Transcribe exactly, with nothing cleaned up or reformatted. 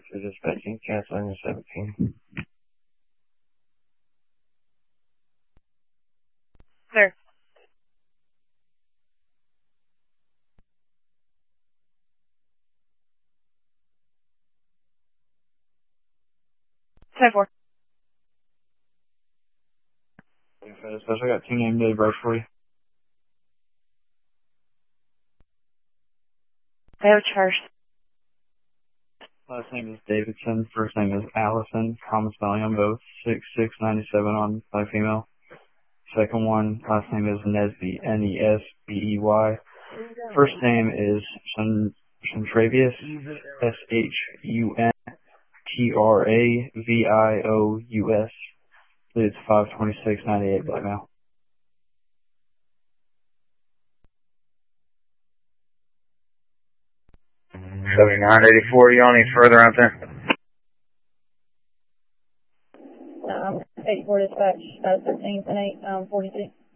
for dispatching, canceling the seventeen. Sir. ten four. For dispatch, I got two name day birth for you. I have a charge. Last name is Davidson. First name is Allison. Common spelling on both. six six ninety-seven on by female. Second one, last name is Nesby. N E S B E Y. First name is Shuntravius. S H U N T R A V I O U S. It's five twenty-six ninety-eight black male. seventy-nine eighty-four, you don't need further out there? Um, eighty-four dispatch, uh, thirteen and eight, um, forty-six.